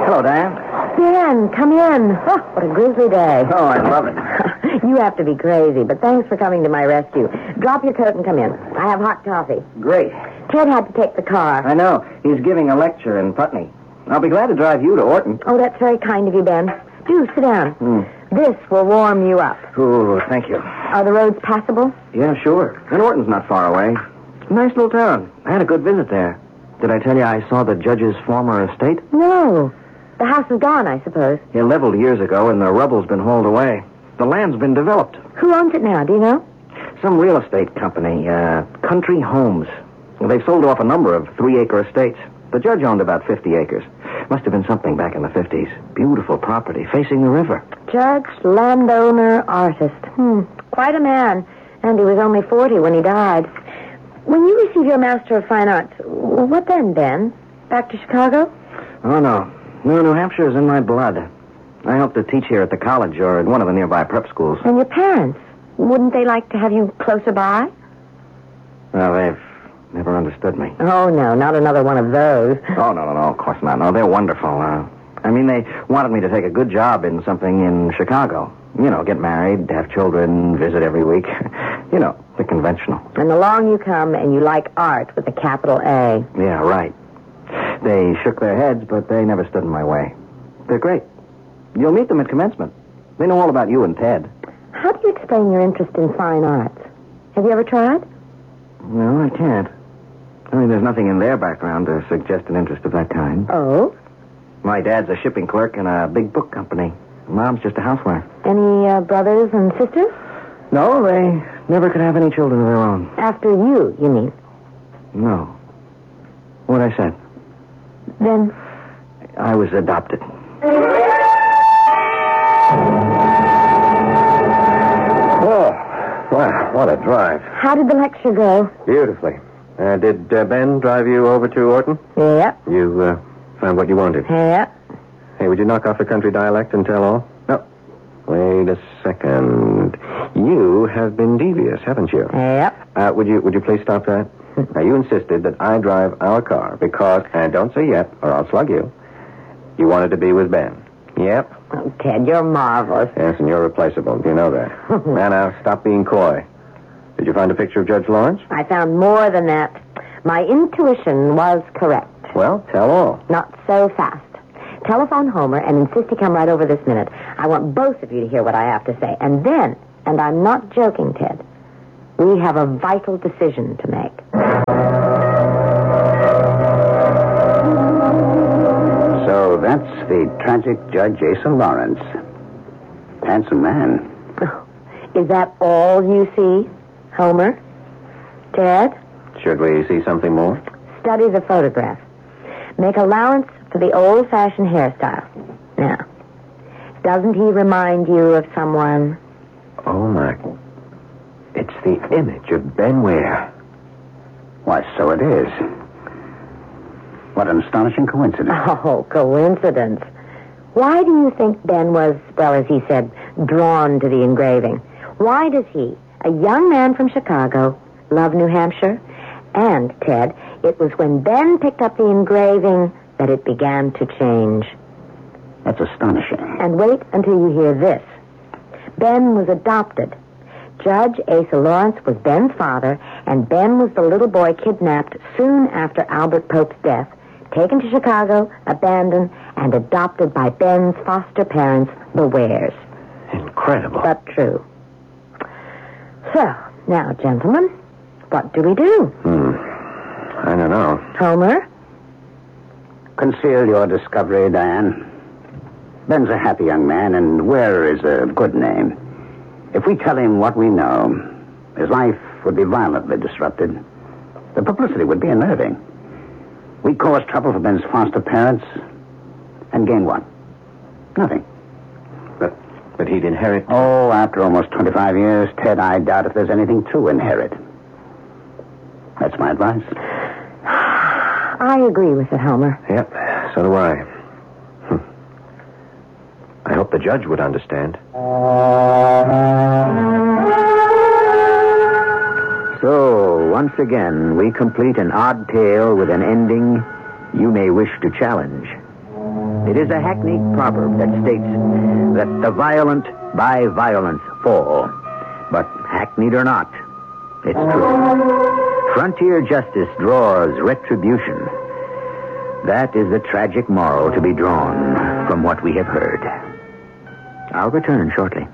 Hello, Diane. Ben, come in. Oh, what a grisly day. Oh, I love it. You have to be crazy, but thanks for coming to my rescue. Drop your coat and come in. I have hot coffee. Great. Ted had to take the car. I know. He's giving a lecture in Putney. I'll be glad to drive you to Orton. Oh, that's very kind of you, Ben. Do sit down. This will warm you up. Oh, thank you. Are the roads passable? Yeah, sure. And Orton's not far away. Nice little town. I had a good visit there. Did I tell you I saw the judge's former estate? No. The house is gone, I suppose. It leveled years ago, and the rubble's been hauled away. The land's been developed. Who owns it now, do you know? Some real estate company, Country Homes. They've sold off a number of 3-acre estates. The judge owned about 50 acres. Must have been something back in the 50s. Beautiful property, facing the river. Judge, landowner, artist. Quite a man. And he was only 40 when he died. When you receive your Master of Fine Arts, what then, Ben? Back to Chicago? Oh, no. No, New Hampshire is in my blood. I hope to teach here at the college or at one of the nearby prep schools. And your parents? Wouldn't they like to have you closer by? Well, they've never understood me. Oh, no, not another one of those. Oh, no, of course not. No, they're wonderful. They wanted me to take a good job in something in Chicago. You know, get married, have children, visit every week. You know, the conventional. And along you come and you like art with a capital A. Yeah, right. They shook their heads, but they never stood in my way. They're great. You'll meet them at commencement. They know all about you and Ted. How do you explain your interest in fine arts? Have you ever tried? No, I can't. There's nothing in their background to suggest an interest of that kind. Oh? My dad's a shipping clerk in a big book company. Mom's just a housewife. Any brothers and sisters? No, they never could have any children of their own. After you mean? No. What I said. Then? I was adopted. Oh, wow, what a drive. How did the lecture go? Beautifully. Did Ben drive you over to Orton? Yeah. You found what you wanted? Yeah. Hey, would you knock off the country dialect and tell all? No. Wait a second. You have been devious, haven't you? Yep. Would you please stop that? Now, you insisted that I drive our car because, and don't say yet, or I'll slug you, you wanted to be with Ben. Yep. Oh, Ted, you're marvelous. Yes, and you're replaceable. Do you know that? Now, stop being coy. Did you find a picture of Judge Lawrence? I found more than that. My intuition was correct. Well, tell all. Not so fast. Telephone Homer and insist he come right over this minute. I want both of you to hear what I have to say. And then, and I'm not joking, Ted, we have a vital decision to make. So that's the tragic Judge Asa Lawrence. Handsome man. Oh, is that all you see, Homer? Ted? Should we see something more? Study the photograph. Make allowance for the old-fashioned hairstyle. Now, doesn't he remind you of someone? Oh, my. It's the image of Ben Ware. Why, so it is. What an astonishing coincidence. Oh, coincidence. Why do you think Ben was, well, as he said, drawn to the engraving? Why does he, a young man from Chicago, love New Hampshire? And, Ted, it was when Ben picked up the engraving that it began to change. That's astonishing. And wait until you hear this. Ben was adopted. Judge Asa Lawrence was Ben's father, and Ben was the little boy kidnapped soon after Albert Pope's death, taken to Chicago, abandoned, and adopted by Ben's foster parents, the Wares. Incredible. But true. So, now, gentlemen, what do we do? I don't know. Homer? Conceal your discovery, Diane. Ben's a happy young man, and Ware is a good name. If we tell him what we know, his life would be violently disrupted. The publicity would be unnerving. We'd cause trouble for Ben's foster parents and gain what? Nothing. But he'd inherit... Oh, after almost 25 years, Ted, I doubt if there's anything to inherit. That's my advice. I agree with it, Homer. Yep, so do I. I hope the judge would understand. So, once again, we complete an odd tale with an ending you may wish to challenge. It is a hackneyed proverb that states that the violent by violence fall. But hackneyed or not, it's true. Frontier justice draws retribution. That is the tragic moral to be drawn from what we have heard. I'll return shortly.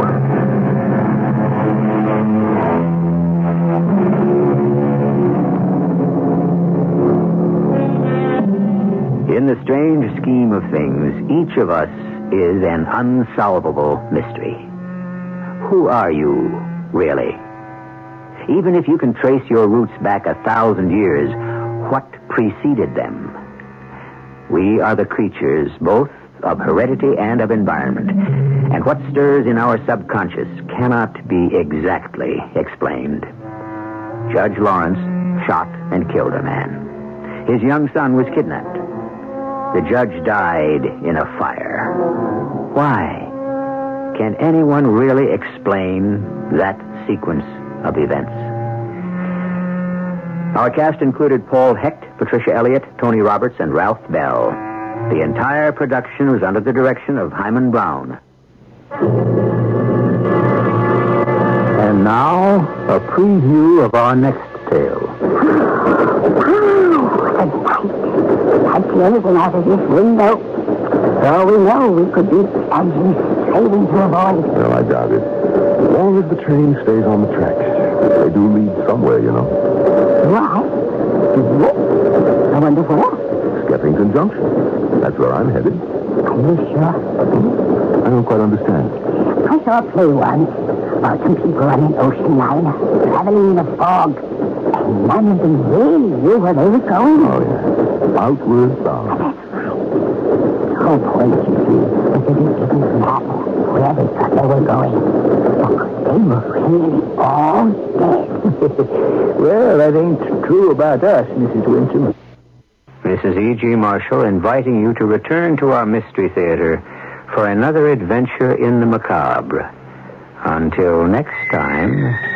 In the strange scheme of things, each of us is an unsolvable mystery. Who are you, really? Even if you can trace your roots back 1,000 years, what preceded them? We are the creatures both of heredity and of environment, and what stirs in our subconscious cannot be exactly explained. Judge Lawrence shot and killed a man. His young son was kidnapped. The judge died in a fire. Why? Can anyone really explain that sequence of events? Our cast included Paul Hecht, Patricia Elliott, Tony Roberts, and Ralph Bell. The entire production was under the direction of Hyman Brown. And now, a preview of our next tale. I'd see anything out of this window. For all we know, we could be plunging straight into a void. Well, I doubt it. As long as the train stays on the tracks. They do lead somewhere, you know. Why? I wonder where. Skeffington Junction. That's where I'm headed. Are you sure? I don't quite understand. I saw a play once about some people on an ocean liner traveling in a fog. And none of them really knew where they were going. Oh, yeah. Outward bound. That's right. The whole point, you see, was that it didn't matter where they thought they were going. Because they were really all dead. Well, that ain't true about us, Mrs. Winton. This is E.G. Marshall inviting you to return to our Mystery Theater for another adventure in the macabre. Until next time...